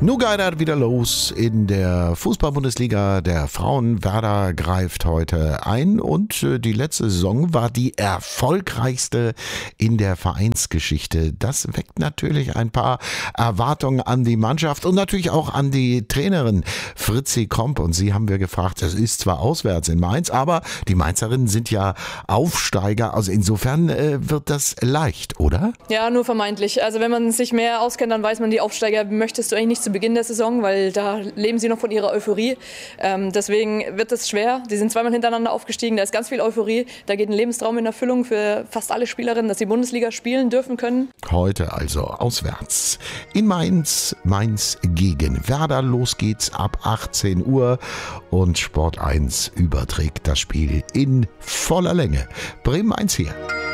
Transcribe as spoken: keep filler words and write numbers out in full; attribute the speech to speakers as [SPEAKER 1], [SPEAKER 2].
[SPEAKER 1] Nun geht er wieder los in der Fußball-Bundesliga der Frauen. Werder greift heute ein und die letzte Saison war die erfolgreichste in der Vereinsgeschichte. Das weckt natürlich ein paar Erwartungen an die Mannschaft und natürlich auch an die Trainerin Fritzi Komp. Und sie haben wir gefragt, es ist zwar auswärts in Mainz, aber die Mainzerinnen sind ja Aufsteiger. Also insofern äh, wird das leicht, oder?
[SPEAKER 2] Ja, nur vermeintlich. Also wenn man sich mehr auskennt, dann weiß man, die Aufsteiger möchtest du eigentlich nicht zu Beginn der Saison, weil da leben sie noch von ihrer Euphorie. Ähm, deswegen wird es schwer. Sie sind zweimal hintereinander aufgestiegen, da ist ganz viel Euphorie. Da geht ein Lebenstraum in Erfüllung für fast alle Spielerinnen, dass sie Bundesliga spielen dürfen können.
[SPEAKER 1] Heute also auswärts in Mainz, Mainz gegen Werder. Los geht's ab achtzehn Uhr und Sport eins überträgt das Spiel in voller Länge. Bremen eins hier.